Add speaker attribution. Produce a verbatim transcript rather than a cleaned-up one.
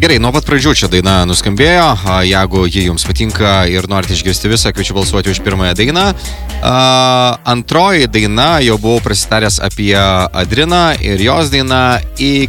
Speaker 1: gerai, nuo pat pradžių čia daina nuskambėjo. A, jeigu ji jums patinka ir norite išgirsti visą, kviečiu balsuoti už pirmąją dainą. A, antroji daina jau buvau prasitaręs apie Adriną ir jos daina į